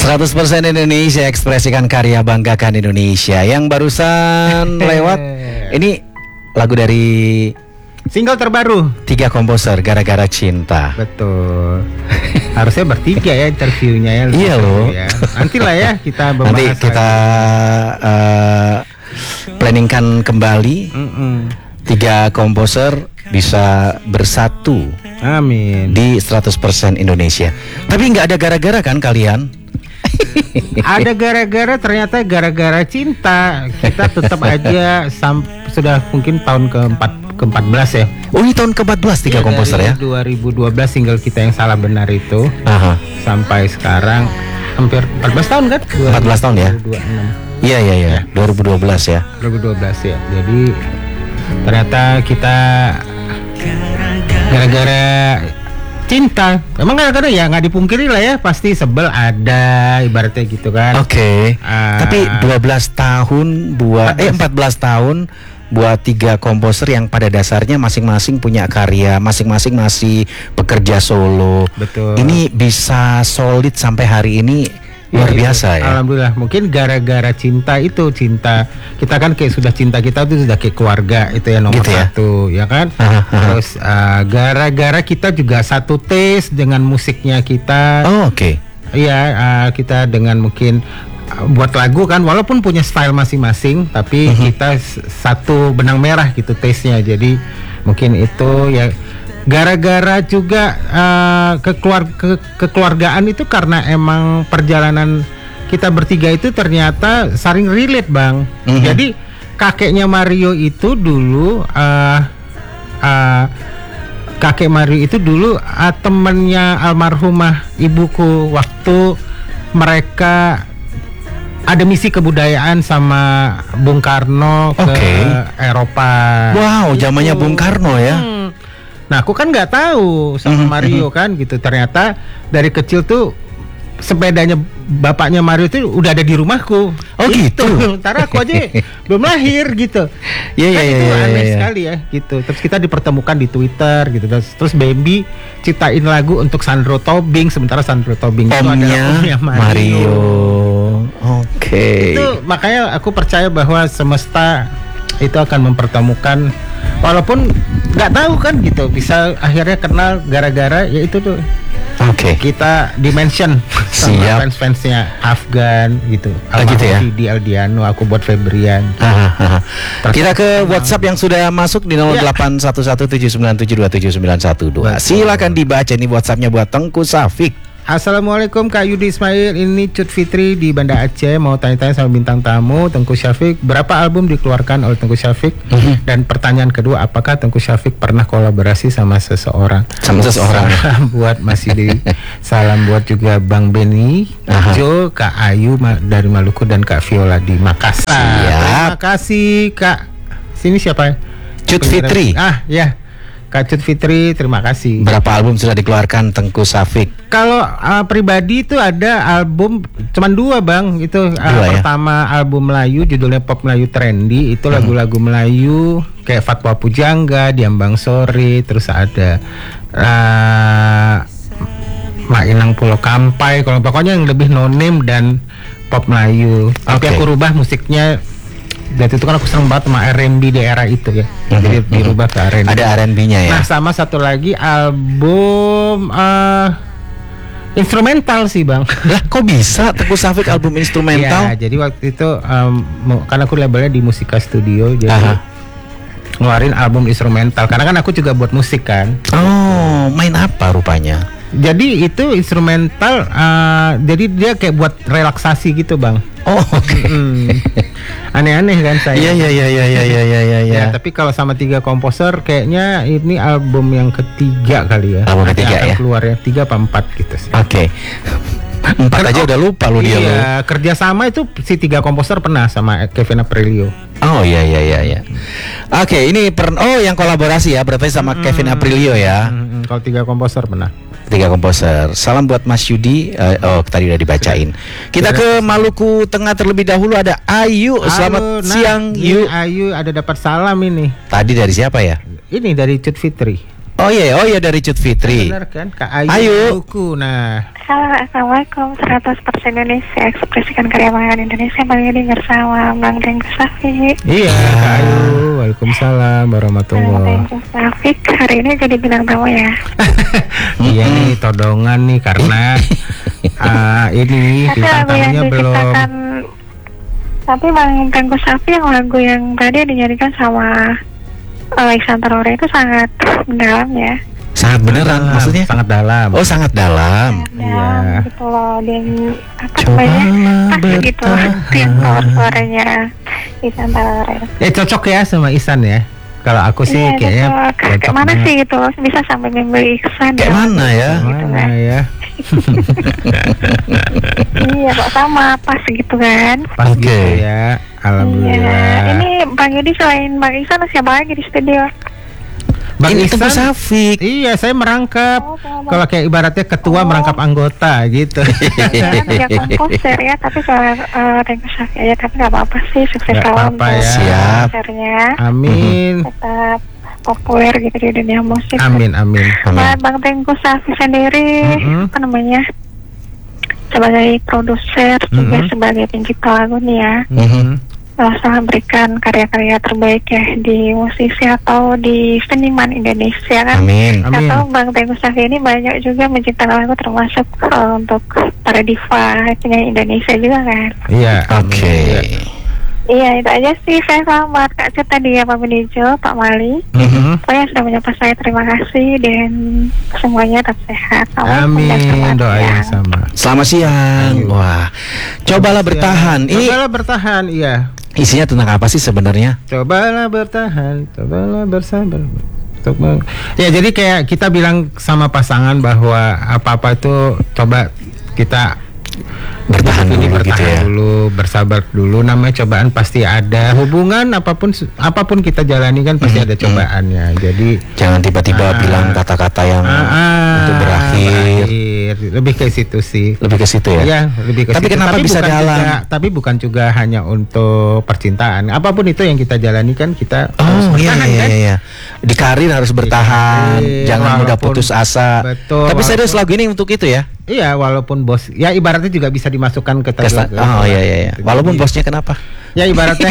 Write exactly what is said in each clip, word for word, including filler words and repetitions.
seratus persen Indonesia, ekspresikan karya, banggakan Indonesia. Yang barusan lewat ini lagu dari single terbaru tiga komposer, Gara-Gara Cinta. Betul. Harusnya bertiga ya interviewnya ya. Iya loh ya. Nanti lah ya kita membahas. Nanti kita uh, planningkan kembali. Mm-mm. Tiga komposer bisa bersatu. Amin. Di seratus persen Indonesia. Tapi nggak ada gara-gara kan kalian? Ada gara-gara, ternyata gara-gara cinta. Kita tetap aja sam- sudah mungkin tahun keempat keempat belas ya. Oh, ini tahun keempat belas tiga ya, komposer ya. dua ribu dua belas single kita yang salah benar itu. Aha. Sampai sekarang hampir empat belas tahun kan? empat belas tahun ya. dua ribu enam. Iya iya iya. dua ribu dua belas ya. dua ribu dua belas ya. Jadi ternyata kita gara-gara cinta. Emang kadang-kadang ya nggak dipungkiri lah ya, pasti sebel ada, ibaratnya gitu kan. Oke. Okay. Uh, Tapi dua belas tahun buat eh empat belas tahun buat tiga komposer yang pada dasarnya masing-masing punya karya, masing-masing masih bekerja solo. Betul. Ini bisa solid sampai hari ini. Luar biasa ya. Alhamdulillah. Mungkin gara-gara cinta itu, cinta kita kan kayak sudah cinta kita itu sudah kayak keluarga, itu ya nomor gitu ya? Satu ya kan. Aha, aha. Terus uh, gara-gara kita juga satu taste dengan musiknya kita. Oh oke. Okay. Iya uh, kita dengan mungkin uh, buat lagu kan, walaupun punya style masing-masing, tapi uh-huh. kita s- satu benang merah gitu taste-nya. Jadi mungkin itu ya. Gara-gara juga uh, kekeluar- ke- kekeluargaan itu karena emang perjalanan kita bertiga itu ternyata saling relate bang. Mm-hmm. Jadi kakeknya Mario itu dulu uh, uh, kakek Mario itu dulu uh, temennya almarhumah ibuku waktu mereka ada misi kebudayaan sama Bung Karno ke okay. Eropa. Wow, zamannya Bung Karno ya. Hmm. Nah, aku kan nggak tahu sama Mario kan gitu. Ternyata dari kecil tuh sepedanya bapaknya Mario tuh udah ada di rumahku. Oh gitu. Ntar aku aja belum lahir gitu. Iya iya iya. Itu ya, aneh ya, ya. sekali ya gitu. Terus kita dipertemukan di Twitter gitu. Terus, terus Bambi ciptain lagu untuk Sandro Tobing, sementara Sandro Tobing omnya, itu adalah omnya Mario. Mario. Oke. Okay. Itu makanya aku percaya bahwa semesta itu akan mempertemukan, walaupun nggak tahu kan gitu, bisa akhirnya kenal gara-gara ya itu tuh. Oke. Okay. Kita dimention sama fans-fansnya Afgan gitu. Oh, gitu ya. Di Aldiano, aku buat Febrian. Aha, aha. Kita ke WhatsApp yang sudah masuk di nol delapan satu satu tujuh sembilan tujuh dua tujuh sembilan satu dua. Silakan dibaca nih WhatsAppnya buat Tengku Safik. Assalamualaikum Kak Yudi Ismail, ini Cut Fitri di Banda Aceh, mau tanya-tanya sama bintang tamu Tengku Syafiq, berapa album dikeluarkan oleh Tengku Syafiq? Mm-hmm. Dan pertanyaan kedua, apakah Tengku Syafiq pernah kolaborasi sama seseorang? Sama seseorang. Salam buat Mas Yudi, salam buat juga Bang Beni, Jo, Kak Ayu dari Maluku, dan Kak Viola di Makassar. Terima kasih Kak. Sini siapa? Cut Fitri. Ah ya. Kak Cut Fitri, terima kasih. Berapa album sudah dikeluarkan Tengku Syafiq? Kalau uh, pribadi itu ada album cuman dua bang. Itu uh, dua, pertama ya? Album Melayu, judulnya Pop Melayu Trendy. Itu hmm. lagu-lagu Melayu kayak Fatwa Pujangga, Diambang Sore. Terus ada uh, Mainang Pulau Kampai. Kalau pokoknya yang lebih no name dan pop Melayu. Tapi okay. aku rubah musiknya. Dan itu kan aku seneng banget sama R and B di era itu ya. Mm-hmm. Jadi dirubah ke R and B. Ada R and B-nya ya. Nah, sama satu lagi album uh, instrumental sih, Bang. Lah, kok bisa Tengku Syafiq album instrumental? Ya, jadi waktu itu um, karena aku labelnya di Musika Studio, jadi Aha. ngeluarin album instrumental. Karena kan aku juga buat musik kan. Oh, main apa rupanya? Jadi itu instrumental, uh, jadi dia kayak buat relaksasi gitu, Bang. Oh, oke. Okay. Hmm. Aneh-aneh kan saya. Iya iya iya iya iya iya iya. Ya, tapi kalau sama tiga komposer kayaknya ini album yang ketiga kali ya. Album ketiga ya. Keluar ya, tiga apa empat gitu sih. Oke. Okay. Empat aja oh, udah lupa lu dia lu. Iya, kerja sama itu si tiga komposer pernah sama Kevin Aprilio. Oh iya iya iya iya. Oke, okay, ini per oh yang kolaborasi ya, berarti sama hmm, Kevin Aprilio ya. Hmm, kalau tiga komposer pernah. Tiga komposer. Salam buat Mas Yudi. Uh, oh tadi udah dibacain. Kita ke Maluku Tengah terlebih dahulu, ada Ayu. Selamat Halo, siang nah, Yu. Ayu ada dapat salam ini. Tadi dari siapa ya? Ini dari Cut Fitri. Oh iya, oh iya dari Cut Fitri. Benar kan? Kak Ayu. Ayu. Buku. Nah. Halo, Assalamualaikum. seratus persen Indonesia, ekspresikan karya Bang Indonesia. Bang Yudi bersama Bang Tengku Safi. Iya, Kak Ayu. Waalaikumsalam warahmatullahi. Bang Tengku Safi hari ini jadi bintang tamu ya. Iya nih, todongan nih karena uh, ini Tapi bintang lagu yang tamunya belum. diciptakan, tapi Bang Tengku Safi yang lagu yang tadi dinyanyikan sama Alexander Ore itu sangat mendalam ya. Sangat beneran Dalam, maksudnya? sangat dalam. Oh sangat dalam. Dalam Iya. gitu loh, dan apa Cobalah namanya, pas gitu bertahan. yang power suaranya Alexander Ore. Ya cocok ya sama Ihsan ya. Kalau aku sih Iya, kayaknya cocok. Kayak cocok mana banget. sih gitu bisa sampai membeli iksan Kayak mana ya? gitu Mana kan. ya? Iya kok sama pas gitu kan. Pas Oke. gitu ya. Alhamdulillah. Iya. Ini Bang Yudi selain Bang Iksan siapa lagi di studio? Bang Ini Tengku Ihsan. Safik. Iya, saya merangkap. Oh, sama Bang. Kalau kayak ibaratnya ketua Oh. merangkap anggota gitu. Dia komposer ya, tapi soal uh, Tengku Safi aja, tapi nggak apa-apa sih, sukses Nggak selalu apa-apa untuk ya. Siap. konsernya, Amin. tetap populer gitu di dunia musik. Amin, amin. Nah, Amin. Bang Tengku Safi sendiri, Mm-mm. apa namanya, sebagai produser, juga Mm-mm. sebagai pencipta lagu nih ya, Mhm. berusaha memberikan karya-karya terbaik ya di musisi atau di seniman Indonesia kan. Amin. Amin. Atau Bang Tengku Safi ini banyak juga menciptakan lagu termasuk uh, untuk para diva penyanyi Indonesia juga kan. Iya. Oke. Iya. Iya itu aja sih, saya selamat Kak Cut tadi ya, Pak Benijo, Pak Mali. Mhm. Pokoknya sudah menyapa saya, terima kasih dan semuanya tetap sehat. Assalamualaikum dan Amin. selamat Doa yang siang. sama. Selamat siang. Ayo. Wah, cobalah bertahan. Ini Cobalah bertahan, iya. isinya tentang apa sih sebenarnya? Cobalah bertahan, cobalah bersabar. Untuk meng- Ya, jadi kayak kita bilang sama pasangan bahwa apa-apa itu coba kita Bertahan ini dulu bertahan gitu ya. dulu, bersabar dulu. Namanya cobaan pasti ada. Hubungan apapun apapun kita jalani kan pasti Mhm, ada cobaannya. Jadi Jangan tiba-tiba Ah. bilang kata-kata yang ah, ah, untuk berakhir. berakhir. Lebih ke situ sih. Lebih ke situ ya. Iya, lebih ke Tapi situ. kenapa bisa bukan dalam? juga, tapi bukan juga hanya untuk percintaan. Apapun itu yang kita jalani kan kita harus Oh iya bertahan iya kan? iya. Di karir harus bertahan, karir, jangan mudah walaupun- putus asa. betul, Tapi serius walaupun- lagu ini untuk itu ya. Iya, walaupun bos, ya ibaratnya juga bisa dimasukkan ke Ke sta- tagline. oh iya iya iya. Jadi, Walaupun bosnya kenapa? ya ibaratnya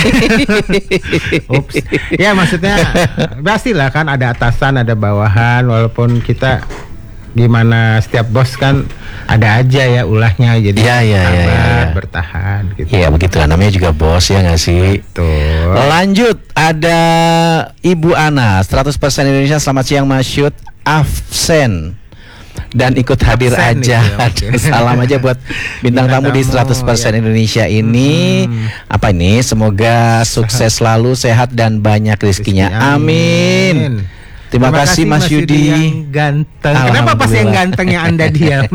ups. Ya maksudnya pastilah kan ada atasan, ada bawahan, walaupun kita gimana setiap bos kan ada aja ya ulahnya, jadi Iya, iya, iya, sabar, iya. bertahan gitu. Iya begitu lah, namanya juga bos ya nggak sih. Betul. Lanjut ada Ibu Ana seratus persen Indonesia. Selamat siang Mas Syut Afsen. Dan ikut hadir Absen aja. itu ya, oke. Salam aja buat bintang Bintang tamu di tamu, seratus persen ya. Indonesia ini. Hmm. Apa ini? Semoga sukses selalu, sehat dan banyak rezekinya. Rizky, Amin. Terima, kasih Mas Yudi. yang ganteng. Kenapa pas yang Alhamdulillah. gantengnya Anda diam?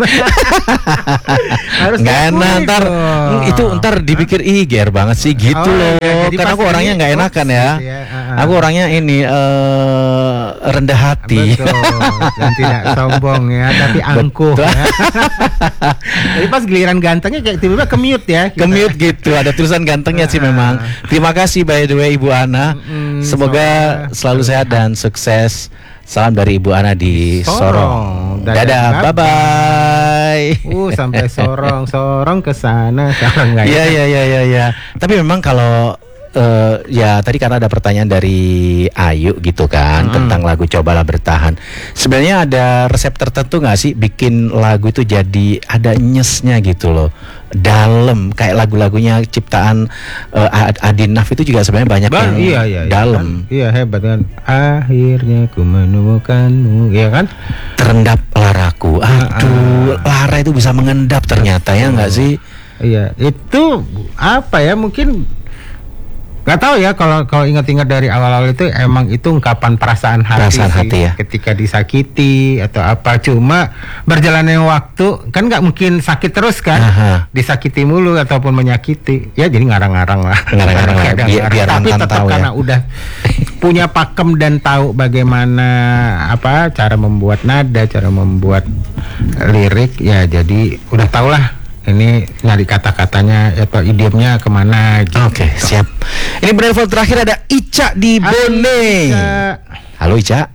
Harus Nggak enak diakui ntar dong. itu ntar dipikir ih ger banget sih gitu Oh, loh. iya, jadi Karena pas aku orangnya ini, nggak enakan ups, ya. gitu ya, ah, ah. Aku orangnya ini eh, rendah hati. Betul. Dan tidak sombong ya, tapi angkuh Betul. ya. Jadi pas giliran gantengnya kayak tiba-tiba ke-mute ya. kita. Kemute gitu, ada tulisan gantengnya sih memang. Terima kasih by the way Ibu Ana. Mm-mm, Semoga semoga selalu sehat dan sukses. Salam dari Ibu Ana di Sorong. Sorong. Dadah, Dadah, bye bye-bye. bye. Uh, sampai Sorong, Sorong ke sana, Sorong enggak Iya ya? iya iya iya iya. Tapi memang kalau eh, ya tadi karena ada pertanyaan dari Ayu gitu kan Mm-mm. tentang lagu Cobalah Bertahan. Sebenarnya ada resep tertentu nggak sih bikin lagu itu jadi ada nyesnya gitu loh, dalam kayak lagu-lagunya ciptaan eh, Ad- Adinaf itu juga sebenarnya banyak Bang, yang iya, iya, iya, dalam. kan? Iya hebat kan. Akhirnya ku menemukanmu, ya kan? Terendap laraku. Aduh, lara itu bisa mengendap ternyata ya nggak sih? Iya, itu apa ya? Mungkin nggak tahu ya, kalau kalau ingat-ingat dari awal-awal itu emang itu ungkapan perasaan hati, Perasaan sih, hati ya. ketika disakiti atau apa. Cuma berjalannya waktu kan nggak mungkin sakit terus kan, Aha. disakiti mulu ataupun menyakiti, ya jadi ngarang-ngarang lah. Ngarang-ngarang lah, Kadang-kadang biar- ngarang. biar Tapi mantan tetap tahu ya. karena udah punya pakem dan tahu bagaimana apa cara membuat nada, cara membuat lirik, ya jadi udah tau lah. Ini nyari kata-katanya atau idiomnya kemana gitu. Oke, siap. Ini penelpon terakhir ada Ica di Bone. Ica. Halo Ica.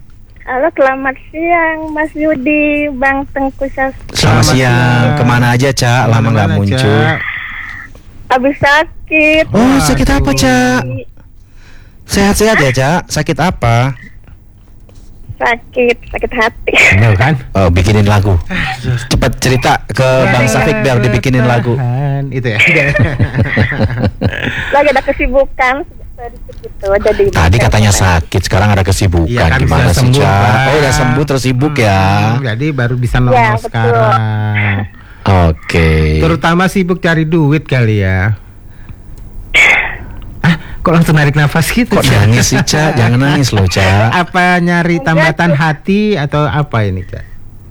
Halo, selamat siang Mas Yudi, Bang Tengku Saf. Selamat, Selamat siang. siang. Kemana aja, Cak? Lama nggak Mana-mana, muncul. Cak? Habis sakit. Oh, sakit apa, Aduh. Cak? Sehat-sehat ya, Cak? Sakit apa? Sakit, sakit hati. Bener kan? Oh, bikinin lagu. Cepat cerita ke Bang Safik biar dibikinin lagu. Tahan, itu ya. Lagi ada kesibukan sedikit gitu, jadi Tadi katanya sakit, sekarang ada kesibukan. Iya kan, Gimana bisa sih, sembuh, Cak? Pak. Oh, udah sembuh terus sibuk ya. Hmm, jadi baru bisa nongol Ya, betul. sekarang. Oke. Terutama sibuk cari duit kali ya. Ah, kok langsung narik nafas gitu? Kok Cak? nangis sih, Cak? Jangan nangis loh, Cak. Apa nyari tambatan hati atau apa ini, Cak?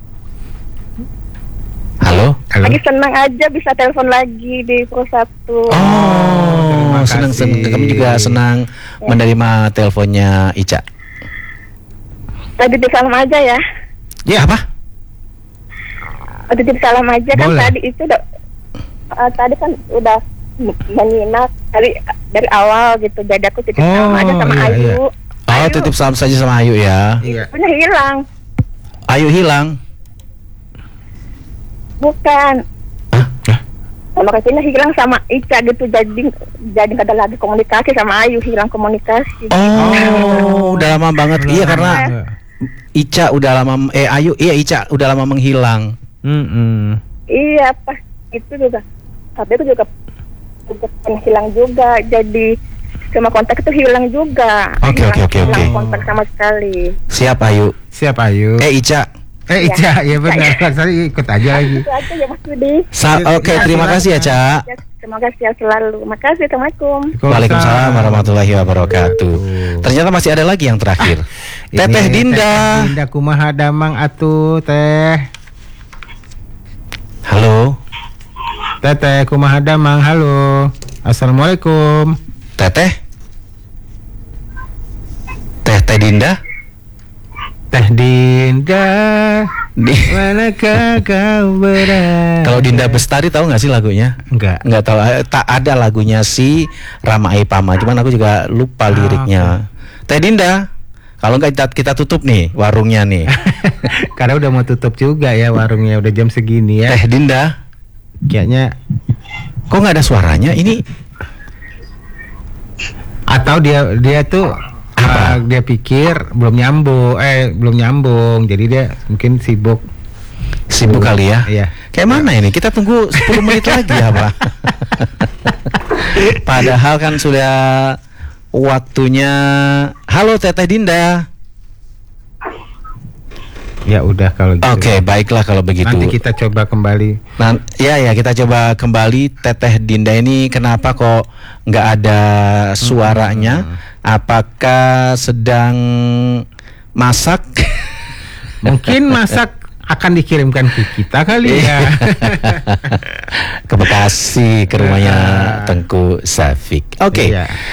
Halo? Halo? lagi senang aja bisa telepon lagi di Pro Satu. Oh, terima senang senang. kasih. Kami juga senang menerima teleponnya Ica. Tadi di salam aja ya. Ya apa? Tadi di salam aja kan Boleh. tadi itu udah eh, tadi kan udah m- menyimak dari dari awal gitu. Jadi aku titip Oh, salam aja sama iya, Ayu. iya. Oh, Ayu, titip salam saja sama Ayu ya. Iya. punya hilang. Ayu hilang. Bukan. Hah? Sama katanya hilang sama Ica gitu, jadi jadi nggak ada lagi komunikasi sama Ayu, hilang komunikasi. Oh, udah lama banget. Iya karena Ica udah lama eh Ayu iya Ica udah lama menghilang. Mm-mm. Iya pas itu juga, tapi itu juga juga pernah hilang juga, jadi sama kontak itu hilang juga. Oke, Hilang- oke, oke, hilang oke. kontak sama sekali. Siap Ayu. Siap Ayu. Eh Ica. Eh, Ica, ya benar. Saya ikut aja lagi. Itu aja ya Mas Budi. Sa- Oke, terima kasih ya, Ca. Ya, terima kasih ya selalu. Makasih, assalamualaikum. Waalaikumsalam warahmatullahi wabarakatuh. Ternyata masih ada lagi yang terakhir. Ini Teteh Dinda. Teteh Dinda kumaha damang atuh teh. Halo. Teteh kumaha damang, halo. Assalamualaikum. Teteh. Teteh Dinda. Teh Dinda, Di- manakah kau berada? Kalau Dinda Bestari tahu nggak sih lagunya? Enggak. Nggak tahu. Eh, Tak ada lagunya si Rama Aipama. Cuman aku juga lupa Ah, liriknya. Teh Dinda. Kalau nggak kita, kita tutup nih warungnya nih. Karena udah mau tutup juga ya warungnya, udah jam segini ya. Teh Dinda. Kayaknya Kok nggak ada suaranya? Ini atau dia dia tuh Apa? ah, dia pikir belum nyambung, eh belum nyambung, jadi dia mungkin sibuk. sibuk kali ya. Iya. Kayak mana ini? Kita tunggu sepuluh menit lagi ya, Pak. Padahal kan sudah waktunya. Halo Teteh Dinda. Ya udah kalau gitu. Oke, baiklah kalau begitu. Nanti kita coba kembali. Nah, ya ya kita coba kembali. Teteh Dinda ini kenapa kok nggak ada suaranya? Apakah sedang masak? Mungkin masak akan dikirimkan ke kita kali ya. Ke Bekasi, ke rumahnya Tengku Safik. Oke. Iya.